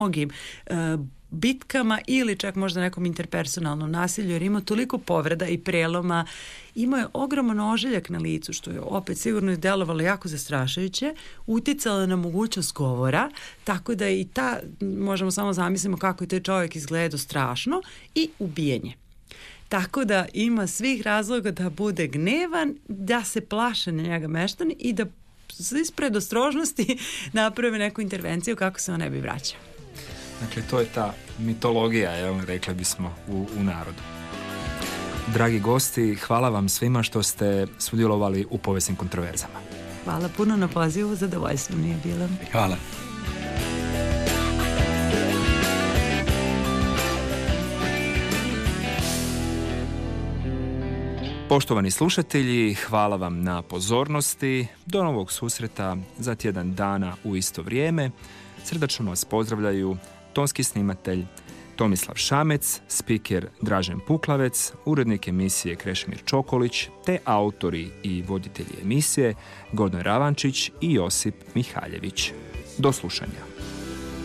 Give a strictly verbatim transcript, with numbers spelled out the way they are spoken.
mnogim uh, bitkama ili čak možda nekom interpersonalnom nasilju, jer ima toliko povreda i preloma. Imao je ogroman ožiljak na licu, što je opet sigurno delovalo jako zastrašujuće, uticalo na mogućnost govora, tako da i ta, možemo samo zamislimo kako je taj čovjek izgledao strašno, i ubijenje. Tako da ima svih razloga da bude gnevan, da se plaše na njega meštani i da iz predostrožnosti naprave neku intervenciju kako se on ne bi vraćao. Dakle, to je ta mitologija, jel, rekli bismo, u, u narodu. Dragi gosti, hvala vam svima što ste sudjelovali u povijesnim kontroverzama. Hvala puno na pozivu, zadovoljstvo mi je bilo. Hvala. Poštovani slušatelji, hvala vam na pozornosti. Do novog susreta za tjedan dana u isto vrijeme. Srdačno vas pozdravljaju tonski snimatelj Tomislav Šamec, spiker Dražen Puklavec, urednik emisije Krešimir Čokolić, te autori i voditelji emisije Gordon Ravančić i Josip Mihaljević. Do slušanja.